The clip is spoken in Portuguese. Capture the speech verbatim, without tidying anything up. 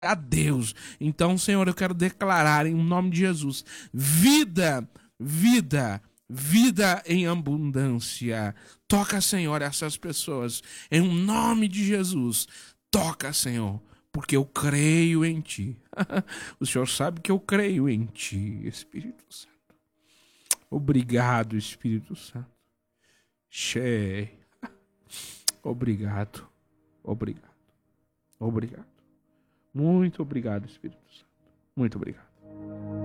a Deus. Então, Senhor, eu quero declarar em nome de Jesus, vida, vida, vida em abundância. Toca, Senhor, essas pessoas, em nome de Jesus. Toca, Senhor, porque eu creio em Ti. O Senhor sabe que eu creio em Ti, Espírito Santo. Obrigado, Espírito Santo. Che. Obrigado, obrigado, obrigado. Muito obrigado, Espírito Santo. Muito obrigado.